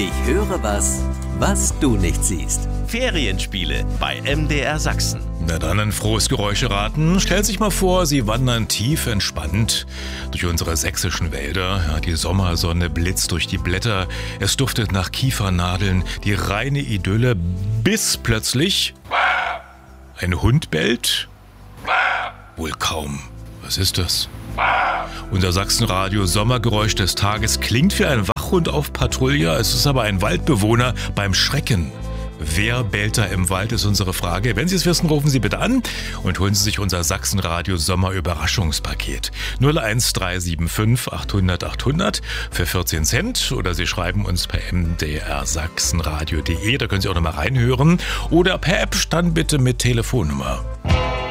Ich höre was du nicht siehst. Ferienspiele bei MDR Sachsen. Na dann ein frohes Geräuscheraten. Stellen Sie sich mal vor, Sie wandern tief entspannt durch unsere sächsischen Wälder. Ja, die Sommersonne blitzt durch die Blätter. Es duftet nach Kiefernadeln. Die reine Idylle, bis plötzlich ein Hund bellt? Wohl kaum. Was ist das? Unser Sachsenradio Sommergeräusch des Tages klingt wie ein Wachhund auf Patrouille. Es ist aber ein Waldbewohner beim Schrecken. Wer bellt da im Wald, ist unsere Frage. Wenn Sie es wissen, rufen Sie bitte an und holen Sie sich unser Sachsenradio Sommer-Überraschungspaket. 01375 800 800 für 14 Cent. Oder Sie schreiben uns per mdrsachsenradio.de. Da können Sie auch nochmal reinhören. Oder per App, dann bitte mit Telefonnummer.